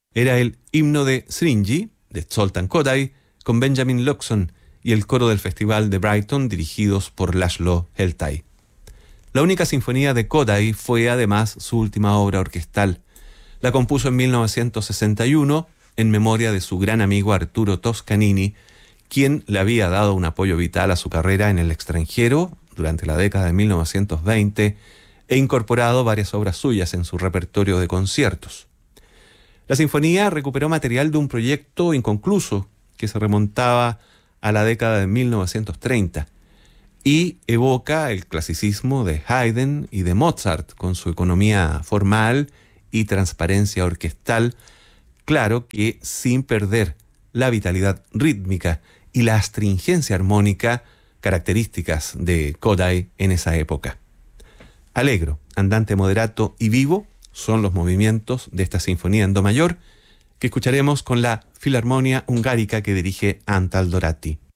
Era el himno de Srinji, de Zoltán Kodály, con Benjamin Luxon y el coro del Festival de Brighton, dirigidos por László Heltai. La única sinfonía de Kodály fue además su última obra orquestal. La compuso en 1961 en memoria de su gran amigo Arturo Toscanini, quien le había dado un apoyo vital a su carrera en el extranjero durante la década de 1920 e incorporado varias obras suyas en su repertorio de conciertos. La sinfonía recuperó material de un proyecto inconcluso que se remontaba a la década de 1930 y evoca el clasicismo de Haydn y de Mozart con su economía formal y transparencia orquestal, claro que sin perder la vitalidad rítmica y la astringencia armónica características de Kodály en esa época. Alegro, andante moderato y vivo son los movimientos de esta sinfonía en do mayor que escucharemos con la Filarmonia Hungárica que dirige Antal Doráti.